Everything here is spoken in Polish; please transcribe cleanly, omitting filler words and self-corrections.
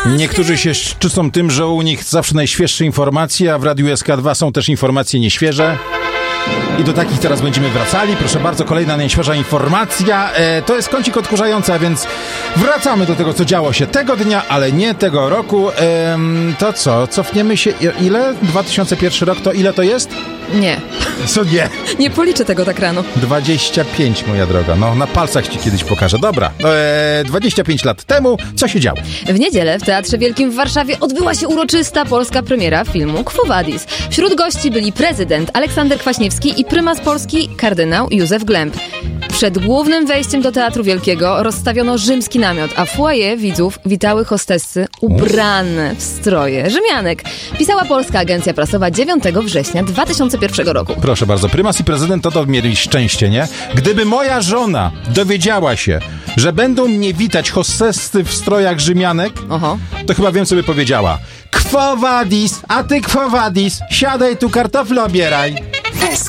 Niektórzy się szczycą tym, że u nich zawsze najświeższe informacje, a w Radiu SK2 są też informacje nieświeże. I do takich teraz będziemy wracali. Proszę bardzo, kolejna najświeża informacja. To jest kącik odkurzający, a więc wracamy do tego, co działo się tego dnia, ale nie tego roku. To co? Cofniemy się. Ile? 2001 rok to ile to jest? Nie. Co nie? Nie policzę tego tak rano. 25, moja droga. No, na palcach ci kiedyś pokażę. Dobra. 25 lat temu, co się działo? W niedzielę w Teatrze Wielkim w Warszawie odbyła się uroczysta polska premiera filmu Quo Vadis. Wśród gości byli prezydent Aleksander Kwaśniewski i prymas Polski kardynał Józef Glemp. Przed głównym wejściem do Teatru Wielkiego rozstawiono rzymski namiot, a w foyer widzów witały hostessy ubrane w stroje Rzymianek. Pisała Polska Agencja Prasowa 9 września 2001 roku. Proszę bardzo, prymas i prezydent to mieli szczęście, nie? Gdyby moja żona dowiedziała się, że będą mnie witać hostessy w strojach Rzymianek, to chyba wiem, co by powiedziała. Quo Vadis, a ty Quo Vadis, siadaj tu, kartofle obieraj.